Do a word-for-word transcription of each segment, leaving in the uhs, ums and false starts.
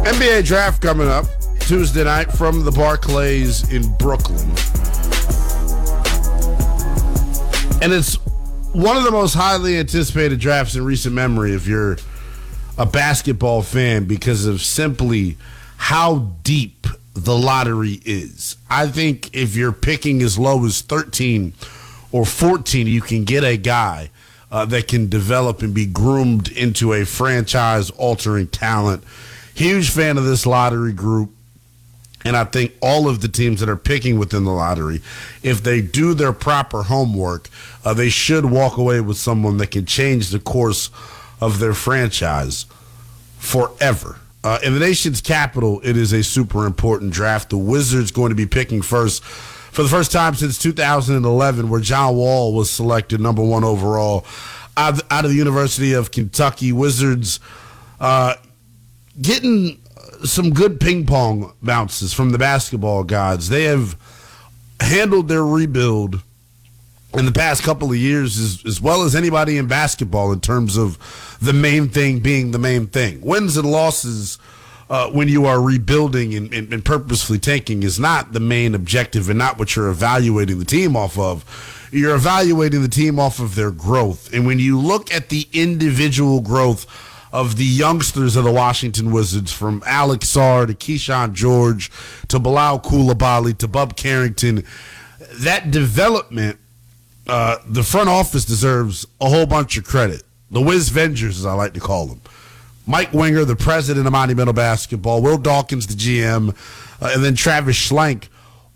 N B A draft coming up Tuesday night from the Barclays in Brooklyn. And it's one of the most highly anticipated drafts in recent memory if you're a basketball fan because of simply how deep the lottery is. I think if you're picking as low as thirteen or fourteen, you can get a guy uh, that can develop and be groomed into a franchise-altering talent. Huge fan of this lottery group. And I think all of the teams that are picking within the lottery, if they do their proper homework, uh, they should walk away with someone that can change the course of their franchise forever. Uh, in the nation's capital, it is a super important draft. The Wizards going to be picking first for the first time since two thousand eleven, where John Wall was selected number one overall out of, out of the University of Kentucky. Wizards uh, getting some good ping pong bounces from the basketball gods. They have handled their rebuild in the past couple of years as, as well as anybody in basketball in terms of the main thing being the main thing. Wins and losses uh, when you are rebuilding and, and, and purposefully tanking is not the main objective and not what you're evaluating the team off of. You're evaluating the team off of their growth. And when you look at the individual growth of the youngsters of the Washington Wizards, from Alex Sarr to Keyshawn George to Bilal Coulibaly to Bub Carrington, that development, uh, the front office deserves a whole bunch of credit. The Wiz Vengers, as I like to call them. Mike Winger, the president of Monumental Basketball, Will Dawkins, the G M, uh, and then Travis Schlenk,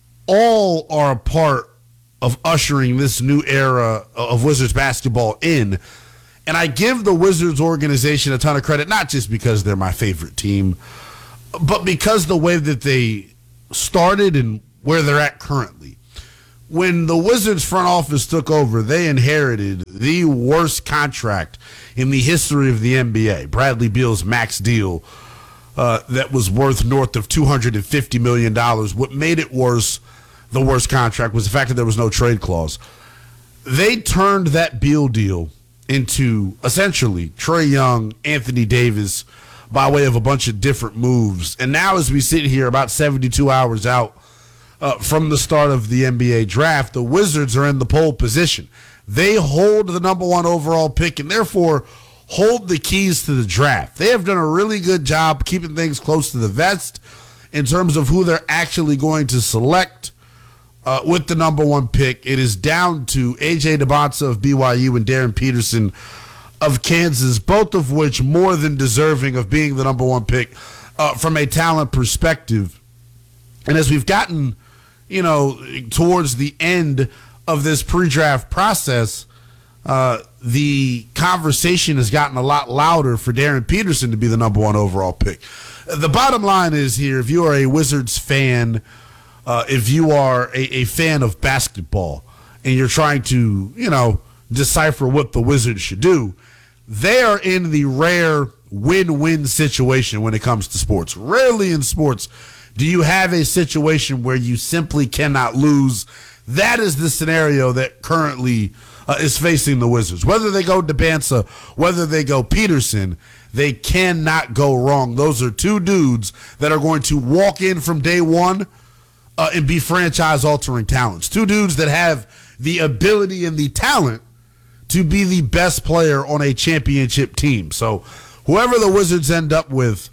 all are a part of ushering this new era of Wizards basketball in. And I give the Wizards organization a ton of credit, not just because they're my favorite team, but because the way that they started and where they're at currently. When the Wizards front office took over, they inherited the worst contract in the history of the N B A. Bradley Beal's max deal uh, that was worth north of two hundred fifty million dollars. What made it worse, the worst contract, was the fact that there was no trade clause. They turned that Beal deal into essentially Trae Young, Anthony Davis, by way of a bunch of different moves. And now as we sit here about seventy-two hours out uh, from the start of the N B A draft, the Wizards are in the pole position. They hold the number one overall pick and therefore hold the keys to the draft. They have done a really good job keeping things close to the vest in terms of who they're actually going to select Uh, with the number one pick. It is down to A J DeBonsa of B Y U and Darren Peterson of Kansas, both of which more than deserving of being the number one pick uh, from a talent perspective. And as we've gotten, you know, towards the end of this pre-draft process, uh, the conversation has gotten a lot louder for Darren Peterson to be the number one overall pick. The bottom line is here, if you are a Wizards fan, Uh, if you are a, a fan of basketball and you're trying to, you know, decipher what the Wizards should do, they are in the rare win-win situation when it comes to sports. Rarely in sports do you have a situation where you simply cannot lose. That is the scenario that currently uh, is facing the Wizards. Whether they go DeBansa, whether they go Peterson, they cannot go wrong. Those are two dudes that are going to walk in from day one Uh, and be franchise-altering talents. Two dudes that have the ability and the talent to be the best player on a championship team. So whoever the Wizards end up with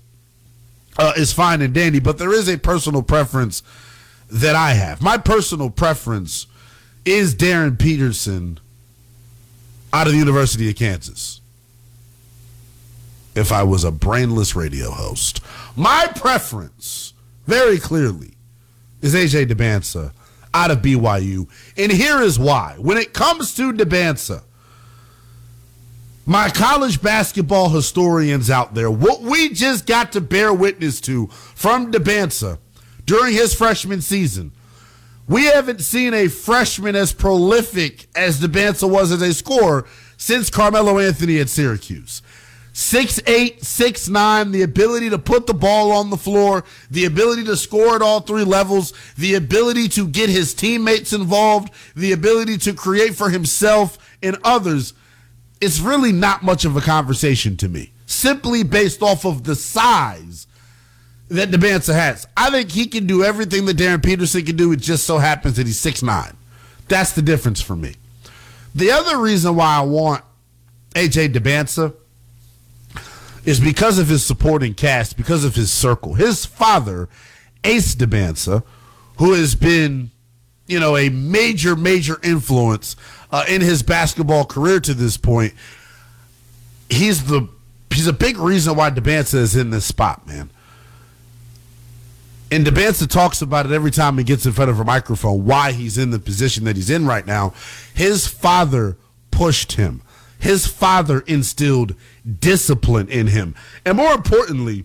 uh, is fine and dandy, but there is a personal preference that I have. My personal preference is Darren Peterson out of the University of Kansas. If I was a brainless radio host. My preference, very clearly, is A J DeBansa out of B Y U. And here is why. When it comes to DeBansa, my college basketball historians out there, what we just got to bear witness to from DeBansa during his freshman season, we haven't seen a freshman as prolific as DeBansa was as a scorer since Carmelo Anthony at Syracuse. six eight, six nine, the ability to put the ball on the floor, the ability to score at all three levels, the ability to get his teammates involved, the ability to create for himself and others. It's really not much of a conversation to me, simply based off of the size that Debanza has. I think he can do everything that Darren Peterson can do. It just so happens that he's six nine. That's the difference for me. The other reason why I want A J Debanza is because of his supporting cast, because of his circle. His father, Ace Debanza, who has been, you know, a major, major influence uh, in his basketball career to this point, he's the he's a big reason why Debanza is in this spot, man. And Debanza talks about it every time he gets in front of a microphone, why he's in the position that he's in right now. His father pushed him. His father instilled discipline in him. And more importantly,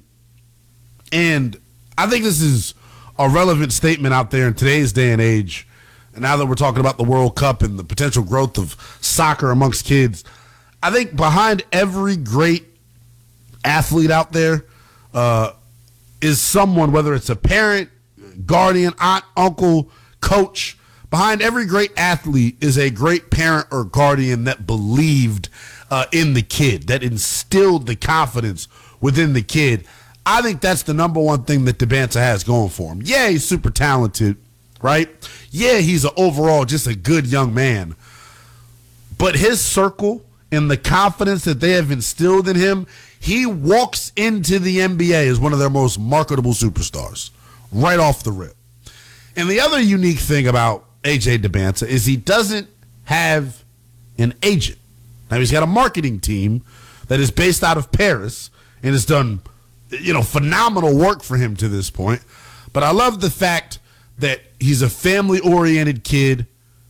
and I think this is a relevant statement out there in today's day and age, and now that we're talking about the World Cup and the potential growth of soccer amongst kids, I think behind every great athlete out there, uh, is someone, whether it's a parent, guardian, aunt, uncle, coach. Behind every great athlete is a great parent or guardian that believed uh, in the kid, that instilled the confidence within the kid. I think that's the number one thing that Debanza has going for him. Yeah, he's super talented, right? Yeah, he's an overall just a good young man. But his circle and the confidence that they have instilled in him, he walks into the N B A as one of their most marketable superstars right off the rip. And the other unique thing about A J Debanza is he doesn't have an agent. Now, he's got a marketing team that is based out of Paris and has done, you know, phenomenal work for him to this point. But I love the fact that he's a family-oriented kid.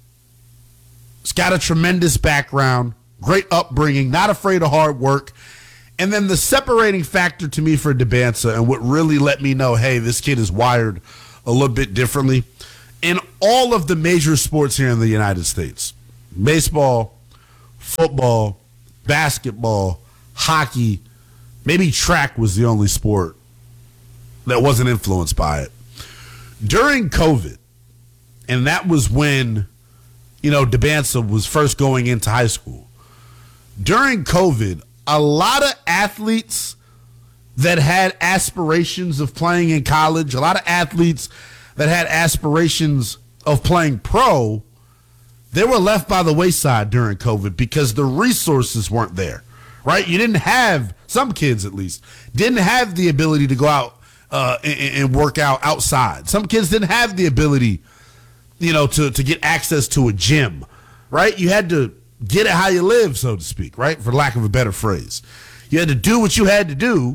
He's got a tremendous background, great upbringing, not afraid of hard work. And then the separating factor to me for Debanza and what really let me know, hey, this kid is wired a little bit differently. In all of the major sports here in the United States, baseball, football, basketball, hockey, maybe track was the only sport that wasn't influenced by it. During COVID, and that was when, you know, Debanza was first going into high school. During COVID, a lot of athletes that had aspirations of playing in college, a lot of athletes that had aspirations of playing pro, they were left by the wayside during COVID because the resources weren't there, right? You didn't have, some kids at least, didn't have the ability to go out uh, and, and work out outside. Some kids didn't have the ability, you know, to, to get access to a gym, right? You had to get it how you live, so to speak, right? For lack of a better phrase. You had to do what you had to do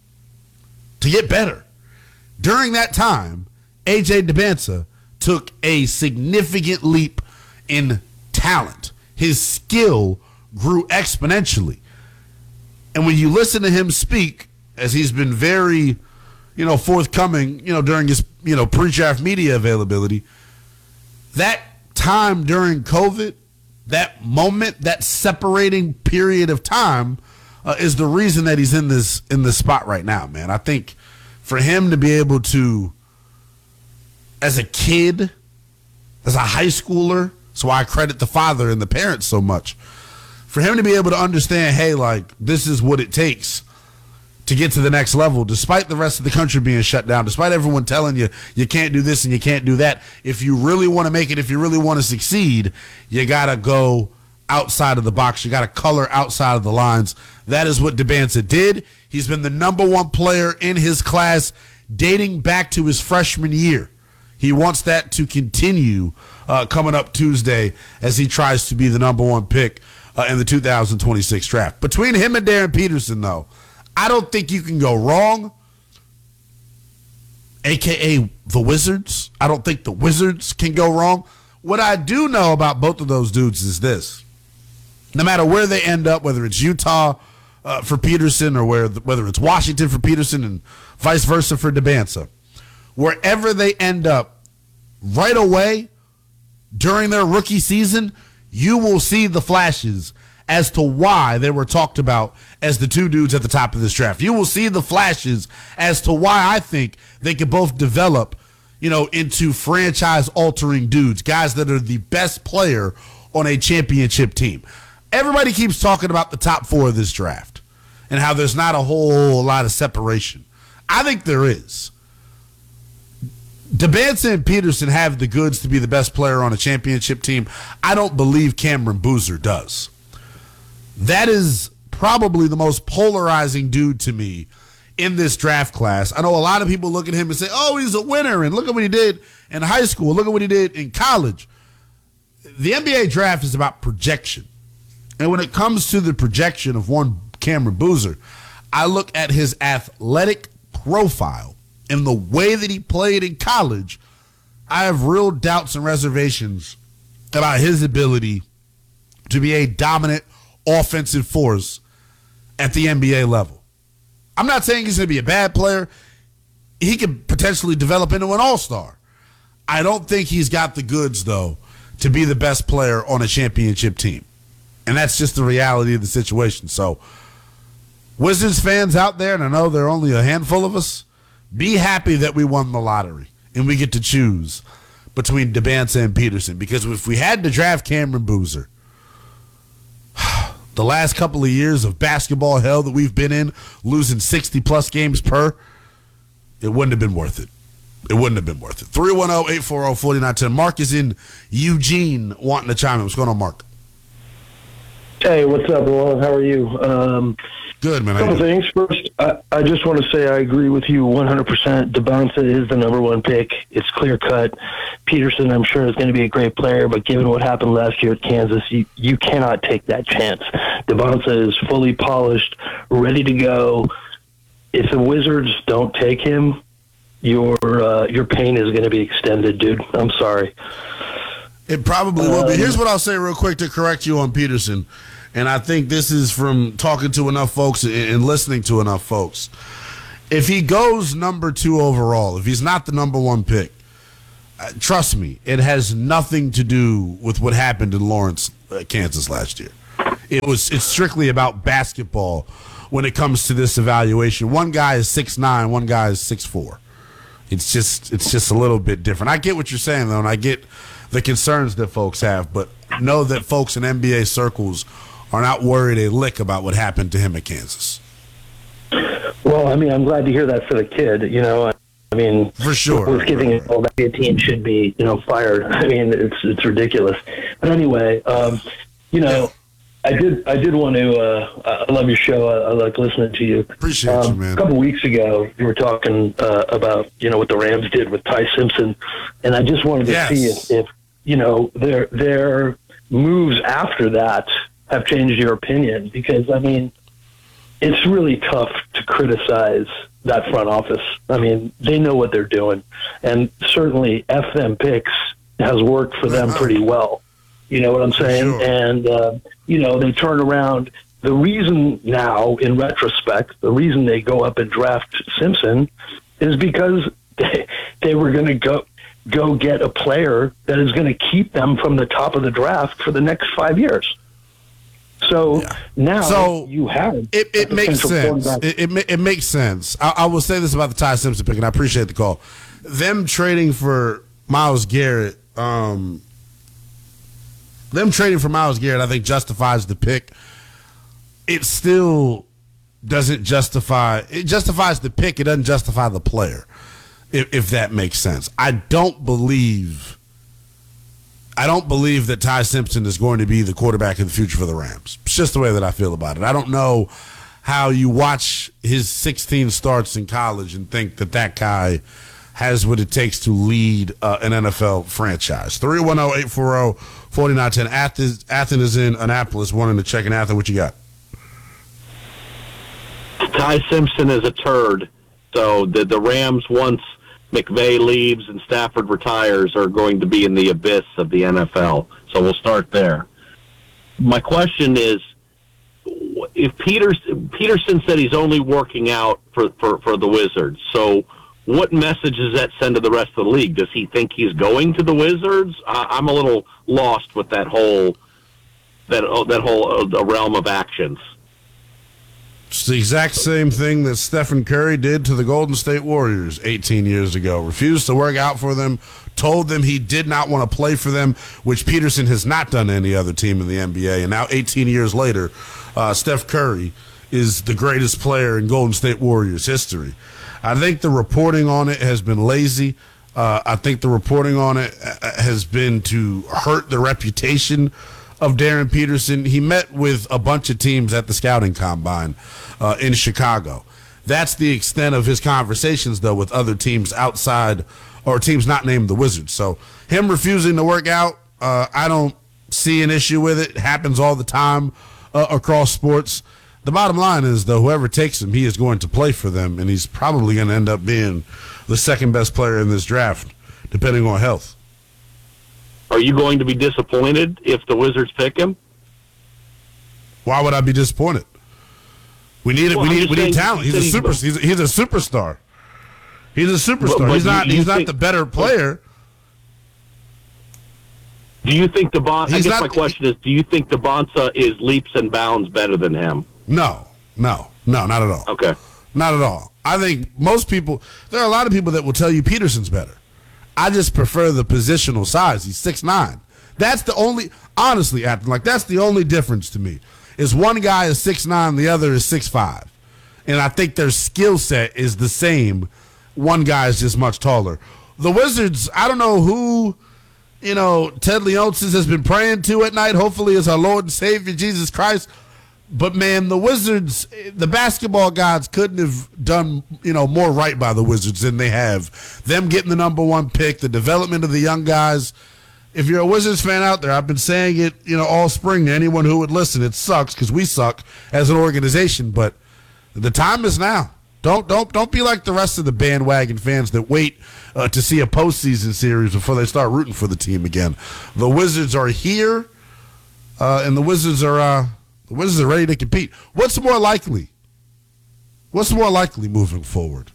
to get better. During that time, A J Debanza took a significant leap in talent. His skill grew exponentially. And when you listen to him speak, as he's been very, you know, forthcoming, you know, during his, you know, pre-draft media availability, that time during COVID, that moment, that separating period of time uh, is the reason that he's in this in this spot right now, man. I think for him to be able to, as a kid, as a high schooler, that's why I credit the father and the parents so much, for him to be able to understand, hey, like, this is what it takes to get to the next level, despite the rest of the country being shut down, despite everyone telling you you can't do this and you can't do that. If you really want to make it, if you really want to succeed, you got to go outside of the box. You got to color outside of the lines. That is what Debanza did. He's been the number one player in his class dating back to his freshman year. He wants that to continue uh, coming up Tuesday as he tries to be the number one pick uh, in the two thousand twenty-six draft. Between him and Darren Peterson, though, I don't think you can go wrong, a k a the Wizards. I don't think the Wizards can go wrong. What I do know about both of those dudes is this. No matter where they end up, whether it's Utah uh, for Peterson or where, whether it's Washington for Peterson and vice versa for Debanza, wherever they end up, right away during their rookie season, you will see the flashes as to why they were talked about as the two dudes at the top of this draft. You will see the flashes as to why I think they could both develop, you know, into franchise-altering dudes, guys that are the best player on a championship team. Everybody keeps talking about the top four of this draft and how there's not a whole lot of separation. I think there is. Debanza and Peterson have the goods to be the best player on a championship team. I don't believe Cameron Boozer does. That is probably the most polarizing dude to me in this draft class. I know a lot of people look at him and say, oh, he's a winner, and look at what he did in high school. Look at what he did in college. The N B A draft is about projection. And when it comes to the projection of one Cameron Boozer, I look at his athletic profile and the way that he played in college. I have real doubts and reservations about his ability to be a dominant offensive force at the N B A level. I'm not saying he's going to be a bad player. He could potentially develop into an all-star. I don't think he's got the goods, though, to be the best player on a championship team. And that's just the reality of the situation. So, Wizards fans out there, and I know there are only a handful of us, be happy that we won the lottery and we get to choose between Debanza and Peterson. Because if we had to draft Cameron Boozer, the last couple of years of basketball hell that we've been in, losing sixty-plus games per, it wouldn't have been worth it. It wouldn't have been worth it. three one zero, eight four zero, four nine one zero. Mark is in Eugene wanting to chime in. What's going on, Mark? Hey, what's up, Roland? How are you? Um, Good, man. A couple things. First, I, I just want to say I agree with you one hundred percent. Debanza is the number one pick. It's clear-cut. Peterson, I'm sure, is going to be a great player, but given what happened last year at Kansas, you, you cannot take that chance. Debanza is fully polished, ready to go. If the Wizards don't take him, your uh, your pain is going to be extended, dude. I'm sorry. It probably will be. Here's what I'll say real quick to correct you on Peterson. And I think this is from talking to enough folks and listening to enough folks. If he goes number two overall, if he's not the number one pick, uh, trust me, it has nothing to do with what happened in Lawrence, uh, Kansas last year. It was it's strictly about basketball when it comes to this evaluation. One guy is six nine, one guy is six four. It's just it's just a little bit different. I get what you're saying, though, and I get the concerns that folks have, but know that folks in N B A circles are not worried a lick about what happened to him at Kansas. Well, I mean, I'm glad to hear that for the kid. You know, I mean, for sure, with giving it all that team should be, you know, fired. I mean, it's it's ridiculous. But anyway, um, you know, I did I did want to. Uh, I love your show. I, I like listening to you. Appreciate um, you, man. A couple weeks ago, you were talking uh, about you know what the Rams did with Ty Simpson, and I just wanted to yes. see if, if you know their their moves after that have changed your opinion, because I mean, it's really tough to criticize that front office. I mean, they know what they're doing, and certainly F them picks has worked for them pretty well. You know what I'm saying? Sure. And, uh, you know, they turn around. The reason now, in retrospect, the reason they go up and draft Simpson is because they, they were going to go go get a player that is going to keep them from the top of the draft for the next five years. So yeah. now so you have it. It makes sense. It, it it makes sense. I, I will say this about the Ty Simpson pick, and I appreciate the call. Them trading for Myles Garrett, um, them trading for Myles Garrett, I think justifies the pick. It still doesn't justify. It justifies the pick. It doesn't justify the player, if, if that makes sense. I don't believe. I don't believe that Ty Simpson is going to be the quarterback of the future for the Rams. It's just the way that I feel about it. I don't know how you watch his sixteen starts in college and think that that guy has what it takes to lead uh, an N F L franchise. three one zero, eight four zero, four nine one zero. Athens, Athens is in Annapolis, wanting to check in. Athens, what you got? Ty Simpson is a turd. So the, the Rams, once McVay leaves and Stafford retires, are going to be in the abyss of the N F L. So we'll start there. My question is, if Peters, Peterson said he's only working out for, for, for the Wizards, so what message does that send to the rest of the league? Does he think he's going to the Wizards? I, I'm a little lost with that whole that that whole uh, realm of actions. It's the exact same thing that Stephen Curry did to the Golden State Warriors eighteen years ago. Refused to work out for them, told them he did not want to play for them, which Peterson has not done to any other team in the N B A. And now eighteen years later, uh, Steph Curry is the greatest player in Golden State Warriors history. I think the reporting on it has been lazy. Uh, I think the reporting on it has been to hurt the reputation of Darren Peterson. He met with a bunch of teams at the scouting combine uh, in Chicago. That's the extent of his conversations, though, with other teams outside or teams not named the Wizards. So him refusing to work out, uh, I don't see an issue with it. It happens all the time uh, across sports. The bottom line is, though, whoever takes him, he is going to play for them, and he's probably going to end up being the second best player in this draft, depending on health. Are you going to be disappointed if the Wizards pick him? Why would I be disappointed? We need Well, we I'm need we just need saying, talent. you He's a said super. he's- He's a, he's a superstar. He's a superstar. But- but he's you- not. you he's think- not the better player. Do you think DeBon? I He's guess not- my question is: do you think DeBonsa is leaps and bounds better than him? No, no, no, not at all. Okay. Not at all. I think most people. There are a lot of people that will tell you Peterson's better. I just prefer the positional size. He's six nine. That's the only. Honestly, acting like that's the only difference to me. Is one guy is six nine, the other is six five, and I think their skill set is the same. One guy is just much taller. The Wizards. I don't know who. You know, Ted Leonsis has been praying to at night. Hopefully, is our Lord and Savior Jesus Christ. But man, the Wizards, the basketball gods couldn't have done, you know, more right by the Wizards than they have. Them getting the number one pick, the development of the young guys. If you're a Wizards fan out there, I've been saying it, you know, all spring to anyone who would listen. It sucks because we suck as an organization, but the time is now. Don't don't don't be like the rest of the bandwagon fans that wait uh, to see a postseason series before they start rooting for the team again. The Wizards are here, uh, and the Wizards are uh, the Wizards are ready to compete. What's more likely? What's more likely moving forward?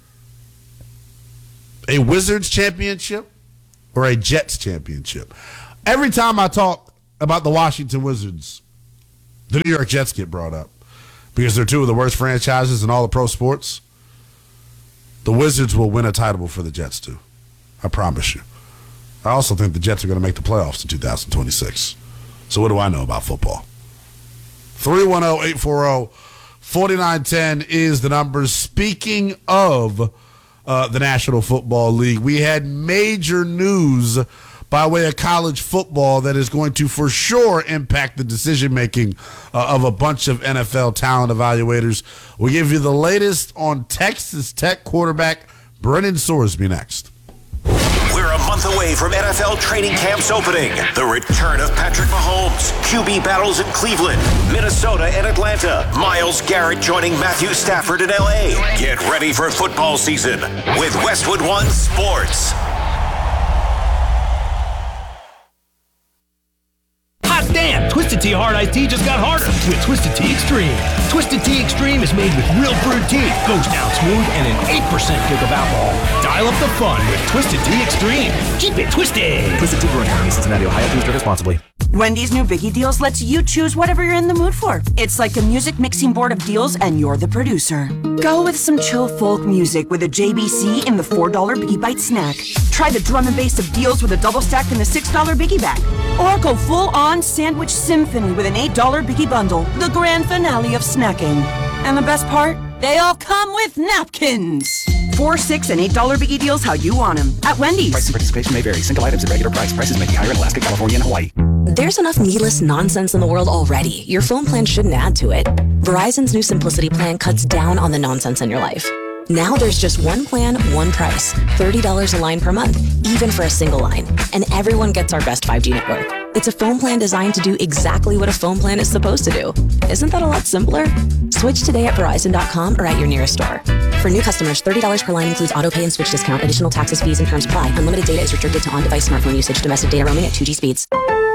A Wizards championship or a Jets championship? Every time I talk about the Washington Wizards, the New York Jets get brought up because they're two of the worst franchises in all of pro sports. The Wizards will win a title for the Jets, too. I promise you. I also think the Jets are going to make the playoffs in two thousand twenty-six. So what do I know about football? three one zero, eight four zero, four nine one zero is the number. Speaking of uh, the National Football League, we had major news by way of college football that is going to for sure impact the decision-making uh, of a bunch of N F L talent evaluators. We'll give you the latest on Texas Tech quarterback Brennan Sorsby next. We're a month away from N F L training camps opening. The return of Patrick Mahomes, Q B battles in Cleveland, Minnesota, and Atlanta. Myles Garrett joining Matthew Stafford in L A. Get ready for football season with Westwood One Sports. Hot damn! Twisted Tea Hard Iced Tea just got harder with Twisted Tea Extreme. Twisted Tea Extreme is made with real brewed tea, goes down smooth, and an eight percent kick of alcohol. Dial up the fun with Twisted Tea Extreme. Keep it twisted! Twisted Tea Brewing Company, Cincinnati, Ohio. Please drink responsibly. Wendy's new Biggie Deals lets you choose whatever you're in the mood for. It's like a music mixing board of deals, and you're the producer. Go with some chill folk music with a J B C in the four dollar Biggie Bite snack. Try the drum and bass of deals with a double stack in the six dollar Biggie Bag. Or go full-on sandwich symphony with an eight dollar Biggie Bundle, the grand finale of snacking. And the best part? They all come with napkins. Four, six, and eight dollar Biggie Deals how you want them. At Wendy's. Price and participation may vary. Single items at regular price. Prices may be higher in Alaska, California, and Hawaii. There's enough needless nonsense in the world already. Your phone plan shouldn't add to it. Verizon's new Simplicity plan cuts down on the nonsense in your life. Now there's just one plan, one price. thirty dollars a line per month, even for a single line. And everyone gets our best five G network. It's a phone plan designed to do exactly what a phone plan is supposed to do. Isn't that a lot simpler? Switch today at Verizon dot com or at your nearest store. For new customers, thirty dollars per line includes auto pay and switch discount. Additional taxes, fees, and terms apply. Unlimited data is restricted to on-device smartphone usage. Domestic data roaming at two G speeds.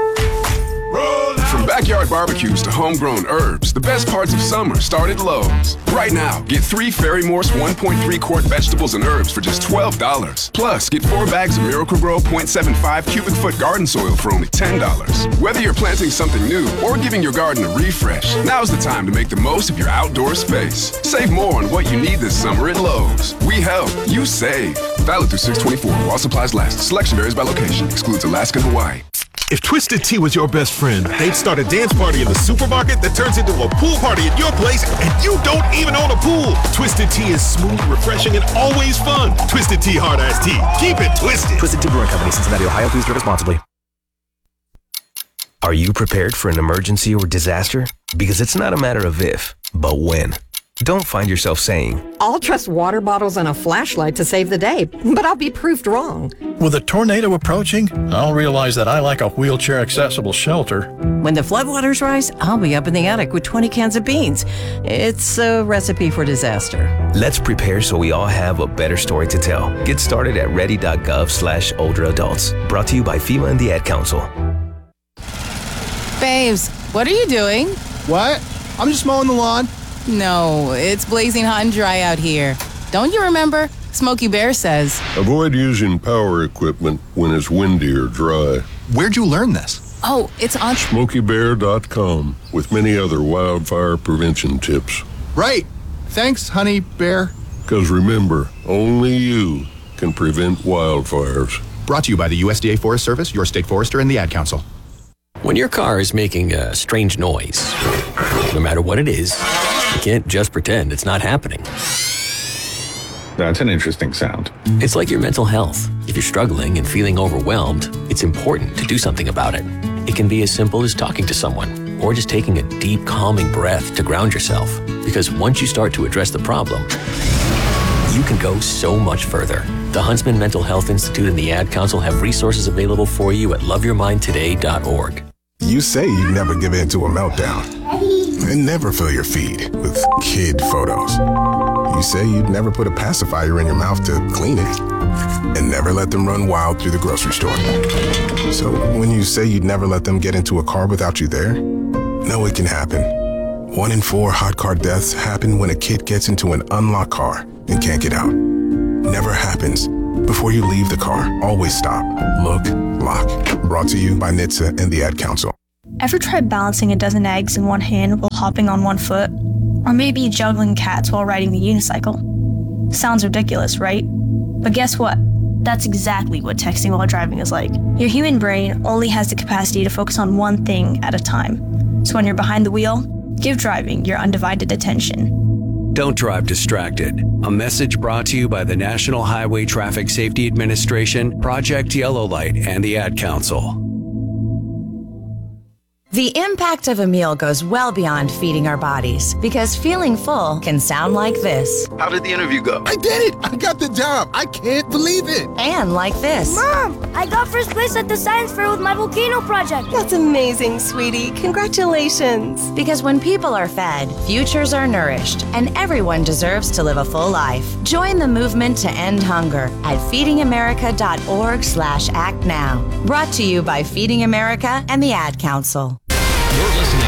From backyard barbecues to homegrown herbs, the best parts of summer start at Lowe's. Right now, get three Fairy Morse one point three quart vegetables and herbs for just twelve dollars. Plus, get four bags of Miracle-Gro point seven five cubic foot garden soil for only ten dollars. Whether you're planting something new or giving your garden a refresh, now's the time to make the most of your outdoor space. Save more on what you need this summer at Lowe's. We help, you save. Valid through six twenty-four while supplies last. Selection varies by location. Excludes Alaska and Hawaii. If Twisted Tea was your best friend, they'd start a dance party in the supermarket that turns into a pool party at your place, and you don't even own a pool. Twisted Tea is smooth, refreshing, and always fun. Twisted Tea Hard Iced Tea. Keep it twisted. Twisted Tea Brewing Company, Cincinnati, Ohio. Please drink responsibly. Are you prepared for an emergency or disaster? Because it's not a matter of if, but when. Don't find yourself saying, I'll trust water bottles and a flashlight to save the day, but I'll be proved wrong. With a tornado approaching, I'll realize that I like a wheelchair-accessible shelter. When the floodwaters rise, I'll be up in the attic with twenty cans of beans. It's a recipe for disaster. Let's prepare so we all have a better story to tell. Get started at ready.gov slash older adults. Brought to you by FEMA and the Ad Council. Babes, what are you doing? What? I'm just mowing the lawn. No, it's blazing hot and dry out here. Don't you remember? Smokey Bear says, avoid using power equipment when it's windy or dry. Where'd you learn this? Oh, it's on smokey bear dot com with many other wildfire prevention tips. Right. Thanks, honey bear. Because remember, only you can prevent wildfires. Brought to you by the U S D A Forest Service, your state forester, and the Ad Council. When your car is making a strange noise, no matter what it is, you can't just pretend it's not happening. That's an interesting sound. It's like your mental health. If you're struggling and feeling overwhelmed, it's important to do something about it. It can be as simple as talking to someone or just taking a deep, calming breath to ground yourself. Because once you start to address the problem, you can go so much further. The Huntsman Mental Health Institute and the Ad Council have resources available for you at love your mind today dot org. You say you'd never give in to a meltdown and never fill your feed with kid photos. You say you'd never put a pacifier in your mouth to clean it and never let them run wild through the grocery store. So when you say you'd never let them get into a car without you there, no, it can happen. One in four hot car deaths happen when a kid gets into an unlocked car and can't get out. Never happens. Before you leave the car, always stop, look, lock. Brought to you by N H T S A and the Ad Council. Ever tried balancing a dozen eggs in one hand while hopping on one foot? Or maybe juggling cats while riding the unicycle? Sounds ridiculous, right? But guess what? That's exactly what texting while driving is like. Your human brain only has the capacity to focus on one thing at a time. So when you're behind the wheel, give driving your undivided attention. Don't drive distracted. A message brought to you by the National Highway Traffic Safety Administration, Project Yellow Light, and the Ad Council. The impact of a meal goes well beyond feeding our bodies, because feeling full can sound like this. How did the interview go? I did it! I got the job! I can't believe it! And like this. Mom, I got first place at the science fair with my volcano project. That's amazing, sweetie. Congratulations. Because when people are fed, futures are nourished, and everyone deserves to live a full life. Join the movement to end hunger at feeding america dot org slash act now. Brought to you by Feeding America and the Ad Council. You're listening